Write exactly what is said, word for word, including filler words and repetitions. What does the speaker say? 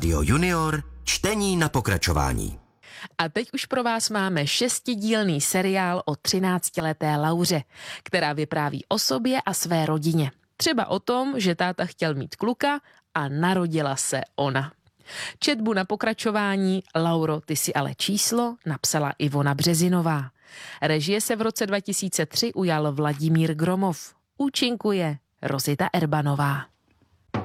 Rádio Junior, čtení na pokračování. A teď už pro vás máme šestidílný seriál o třináctileté Lauře, která vypráví o sobě a své rodině. Třeba o tom, že táta chtěl mít kluka a narodila se ona. Četbu na pokračování Lauro, ty si ale číslo napsala Ivona Březinová. Režie se v roce dva tisíce tři ujal Vladimír Gromov. Účinkuje Rozita Erbanová.